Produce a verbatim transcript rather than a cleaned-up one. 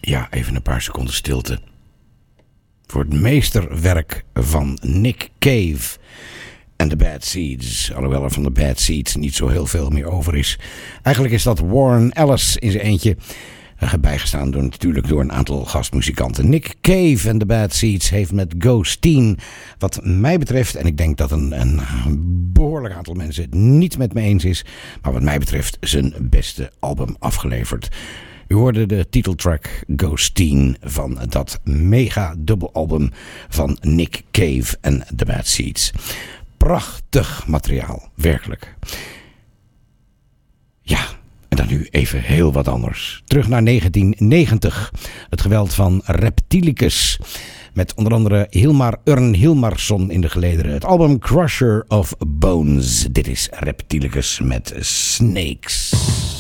Ja, even een paar seconden stilte. Voor het meesterwerk van Nick Cave en The Bad Seeds. Alhoewel er van de Bad Seeds niet zo heel veel meer over is. Eigenlijk is dat Warren Ellis in zijn eentje. Bijgestaan door, natuurlijk door een aantal gastmuzikanten. Nick Cave en The Bad Seeds heeft met Ghosteen, wat mij betreft, en ik denk dat een, een behoorlijk aantal mensen het niet met me eens is, maar wat mij betreft zijn beste album afgeleverd. U hoorde de titeltrack Ghosteen van dat mega dubbelalbum van Nick Cave en The Bad Seeds. Prachtig materiaal, werkelijk. Ja, en dan nu even heel wat anders. Terug naar negentien negentig. Het geweld van Reptilicus. Met onder andere Hilmar Örn Hilmarsson in de gelederen. Het album Crusher of Bones. Dit is Reptilicus met Snakes.